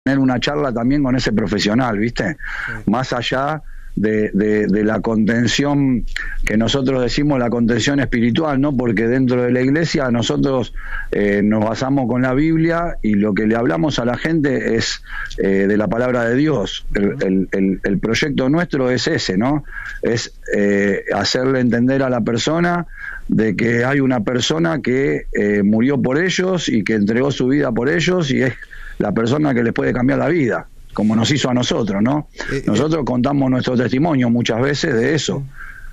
tener una charla también con ese profesional, ¿viste? Sí. Más allá de la contención que nosotros decimos, la contención espiritual, ¿no? Porque dentro de la iglesia nosotros nos basamos con la Biblia y lo que le hablamos a la gente es de la palabra de Dios. El proyecto nuestro es ese, ¿no? Es hacerle entender a la persona de que hay una persona que murió por ellos y que entregó su vida por ellos, y es la persona que les puede cambiar la vida, como nos hizo a nosotros, ¿no? Nosotros contamos nuestro testimonio muchas veces de eso.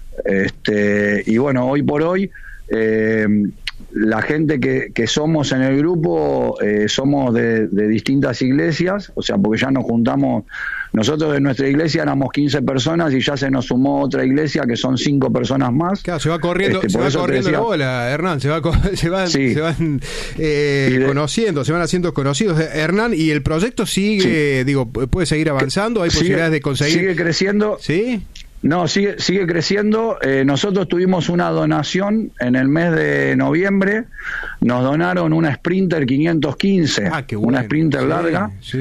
Y bueno, hoy por hoy, la gente que somos en el grupo, somos de distintas iglesias, o sea, porque ya nos juntamos, nosotros de nuestra iglesia éramos 15 personas y ya se nos sumó otra iglesia que son 5 personas más. Claro, se va corriendo, la bola, Hernán, se van conociendo, se van haciendo conocidos, Hernán, y el proyecto sigue, puede seguir avanzando, hay posibilidades de conseguir. Sigue creciendo. ¿Sí? No, sigue creciendo. Nosotros tuvimos una donación en el mes de noviembre. Nos donaron una Sprinter 515, bueno, una Sprinter larga. Sí.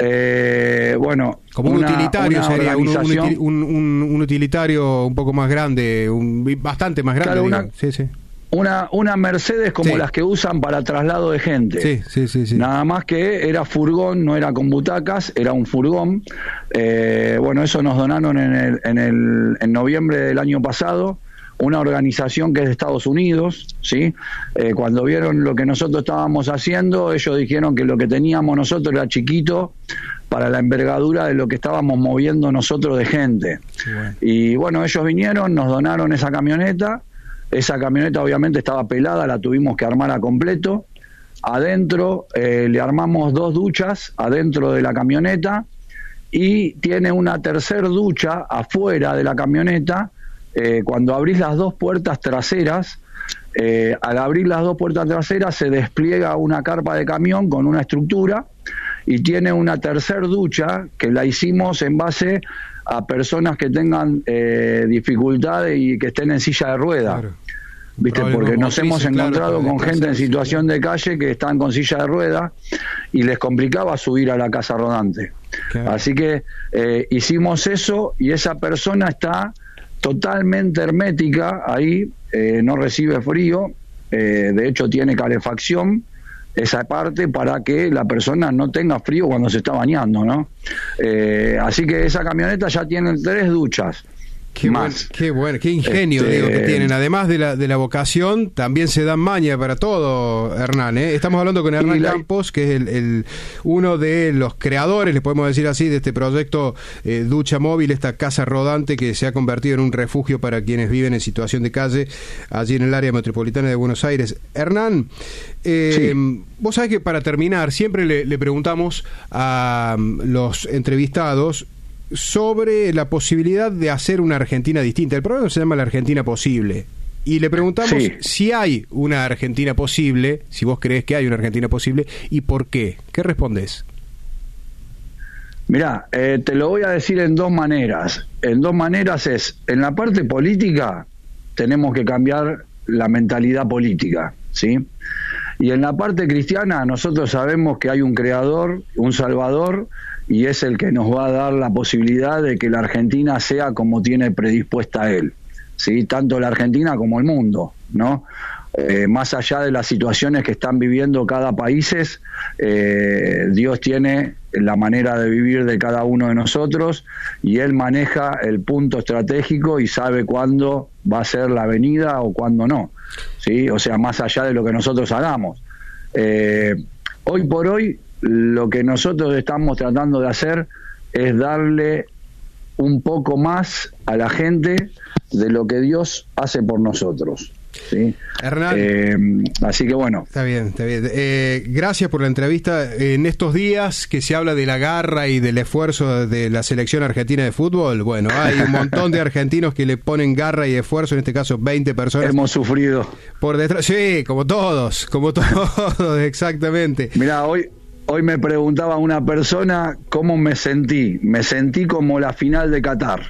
Bueno, como un utilitario sería, un utilitario un poco más grande, bastante más grande. Claro, una Mercedes como las que usan para traslado de gente. Sí. Nada más que era furgón, no era con butacas, era un furgón. Bueno, eso nos donaron en noviembre del año pasado, una organización que es de Estados Unidos, ¿sí? Cuando vieron lo que nosotros estábamos haciendo, ellos dijeron que lo que teníamos nosotros era chiquito para la envergadura de lo que estábamos moviendo nosotros de gente. Bueno. Y bueno, ellos vinieron, nos donaron esa camioneta. Esa camioneta obviamente estaba pelada, la tuvimos que armar a completo. Adentro le armamos 2 duchas adentro de la camioneta, y tiene una tercera ducha afuera de la camioneta. Cuando abrís las 2 puertas traseras, al abrir las 2 puertas traseras se despliega una carpa de camión con una estructura, y tiene una tercera ducha que la hicimos en base a personas que tengan dificultades y que estén en silla de rueda. Claro. ¿Viste? Porque nos hemos encontrado con gente en situación de calle que están con silla de rueda y les complicaba subir a la casa rodante. Claro. Así que hicimos eso, y esa persona está totalmente hermética ahí, no recibe frío, de hecho tiene calefacción esa parte para que la persona no tenga frío cuando se está bañando, ¿no? Así que esa camioneta ya tiene 3 duchas. Qué ingenio, que tienen. Además de la vocación, también se dan maña para todo, Hernán. Estamos hablando con Hernán Campos, que es uno de los creadores, le podemos decir así, de este proyecto Ducha Móvil, esta casa rodante que se ha convertido en un refugio para quienes viven en situación de calle allí en el área metropolitana de Buenos Aires. Hernán, vos sabés que para terminar siempre le preguntamos a los entrevistados sobre la posibilidad de hacer una Argentina distinta. El programa se llama La Argentina Posible, y le preguntamos si hay una Argentina posible, si vos creés que hay una Argentina posible, y por qué. ¿Qué respondés? Mirá, te lo voy a decir en 2 maneras. En 2 maneras es, en la parte política tenemos que cambiar la mentalidad política, ¿sí? Y en la parte cristiana nosotros sabemos que hay un creador, un salvador, y es el que nos va a dar la posibilidad de que la Argentina sea como tiene predispuesta a él, ¿sí? Tanto la Argentina como el mundo, ¿no? Más allá de las situaciones que están viviendo cada país, Dios tiene la manera de vivir de cada uno de nosotros, y Él maneja el punto estratégico y sabe cuándo va a ser la venida o cuándo no, ¿sí? O sea, más allá de lo que nosotros hagamos. Hoy por hoy, lo que nosotros estamos tratando de hacer es darle un poco más a la gente de lo que Dios hace por nosotros, ¿sí? Hernán, así que bueno. Está bien. Gracias por la entrevista. En estos días que se habla de la garra y del esfuerzo de la selección argentina de fútbol, bueno, hay un montón de argentinos que le ponen garra y esfuerzo, en este caso 20 personas. Hemos sufrido. Por detrás, sí, como todos, exactamente. Mirá, Hoy me preguntaba una persona cómo me sentí. Me sentí como la final de Qatar.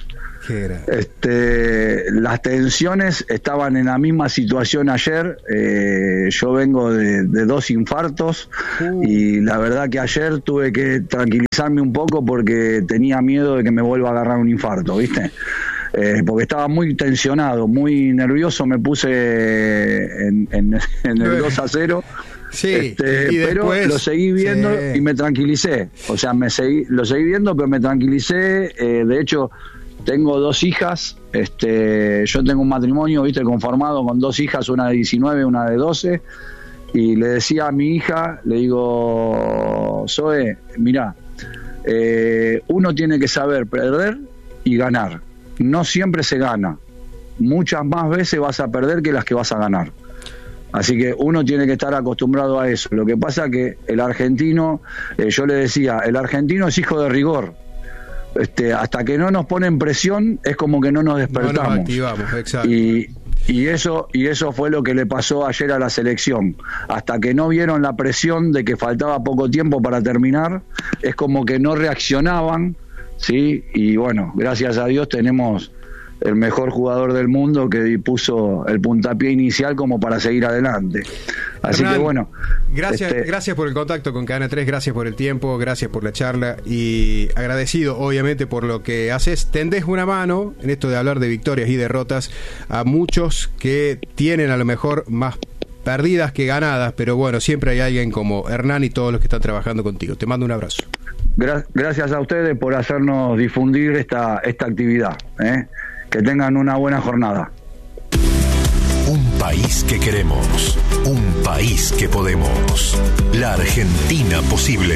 Las tensiones estaban en la misma situación ayer. Yo vengo de 2 infartos y la verdad que ayer tuve que tranquilizarme un poco porque tenía miedo de que me vuelva a agarrar un infarto, ¿viste? Porque estaba muy tensionado, muy nervioso, me puse en el 2-0. Sí, pero lo seguí viendo y me tranquilicé. O sea, lo seguí viendo, pero me tranquilicé. De hecho, tengo 2 hijas. Yo tengo un matrimonio, viste, conformado con 2 hijas, una de 19, una de 12. Y le decía a mi hija, le digo, Zoe, mirá, uno tiene que saber perder y ganar. No siempre se gana. Muchas más veces vas a perder que las que vas a ganar. Así que uno tiene que estar acostumbrado a eso. Lo que pasa que el argentino, yo le decía, el argentino es hijo de rigor. Hasta que no nos ponen presión es como que no nos despertamos. No nos activamos, exacto. Y eso fue lo que le pasó ayer a la selección. Hasta que no vieron la presión de que faltaba poco tiempo para terminar, es como que no reaccionaban, ¿sí? Y bueno, gracias a Dios tenemos el mejor jugador del mundo que puso el puntapié inicial como para seguir adelante. Así Hernán, que bueno. Gracias por el contacto con Cadena 3, gracias por el tiempo, gracias por la charla y agradecido obviamente por lo que haces. Tendés una mano en esto de hablar de victorias y derrotas a muchos que tienen a lo mejor más perdidas que ganadas, pero bueno, siempre hay alguien como Hernán y todos los que están trabajando contigo. Te mando un abrazo. Gracias a ustedes por hacernos difundir esta actividad, ¿eh? Que tengan una buena jornada. Un país que queremos, un país que podemos. La Argentina posible.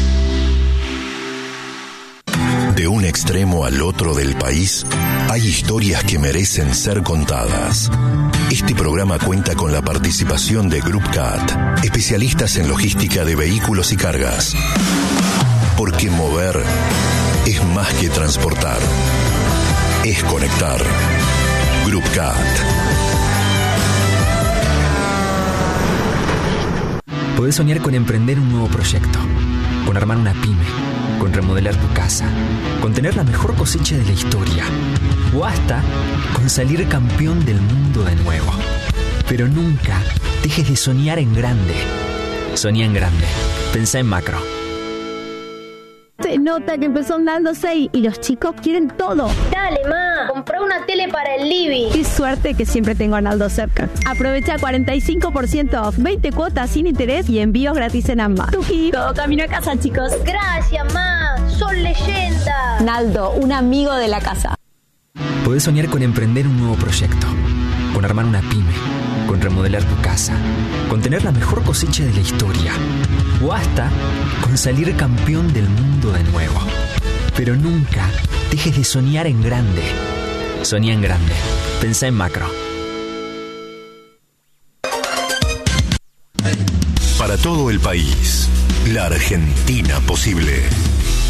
De un extremo al otro del país, hay historias que merecen ser contadas. Este programa cuenta con la participación de Group CAT, especialistas en logística de vehículos y cargas. Porque mover es más que transportar. Es conectar. Group CAT. Podés soñar con emprender un nuevo proyecto, con armar una pyme, con remodelar tu casa, con tener la mejor cosecha de la historia, o hasta con salir campeón del mundo de nuevo. Pero nunca dejes de soñar en grande. Soñá en grande. Pensá en macro. Se nota que empezó andando 6 y los chicos quieren todo. Dale, ma, compré una tele para el living. Qué suerte que siempre tengo a Naldo cerca. Aprovecha 45% off, 20 cuotas sin interés y envíos gratis en ambas. Tuki, todo camino a casa, chicos. Gracias, ma, son leyenda. Naldo, un amigo de la casa. Podés soñar con emprender un nuevo proyecto, con armar una pyme, con remodelar tu casa, con tener la mejor cosecha de la historia, o hasta con salir campeón del mundo de nuevo. Pero nunca dejes de soñar en grande. Soñá en grande. Pensá en macro. Para todo el país, la Argentina posible.